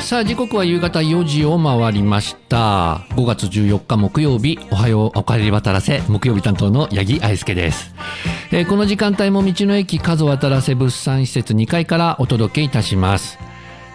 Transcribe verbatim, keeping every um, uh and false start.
さあ時刻は夕方よじを回りました。ごがつじゅうよっか木曜日、おはようおかえり渡らせ木曜日担当の八木愛介です。えー、この時間帯も道の駅数渡らせ物産施設にかいからお届けいたします。